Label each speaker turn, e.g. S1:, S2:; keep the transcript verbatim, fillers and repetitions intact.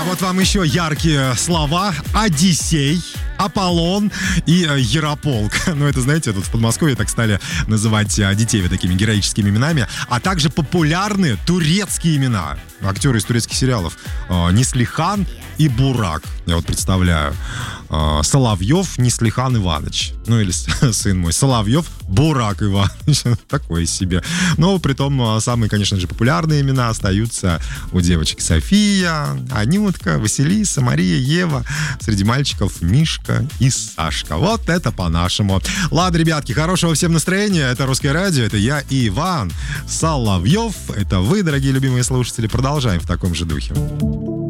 S1: Вот вам еще яркие слова. Одиссей, Аполлон и э, Ярополк. Ну, это, знаете, тут в Подмосковье так стали называть э, детей вот такими героическими именами. А также популярные турецкие имена. Актеры из турецких сериалов. Э, Неслихан и Бурак. Я вот представляю. Э, Соловьев Неслихан Иванович. Ну, или сын мой. Соловьев Бурак Иванович. Такое себе. Но при том самые, конечно же, популярные имена остаются у девочек. София, Анютка, Василиса, Мария, Ева. Среди мальчиков Мишка и Сашка. Вот это по-нашему. Ладно, ребятки, хорошего всем настроения. Это Русское радио, это я и Иван Соловьев. Это вы, дорогие любимые слушатели. Продолжаем в таком же духе.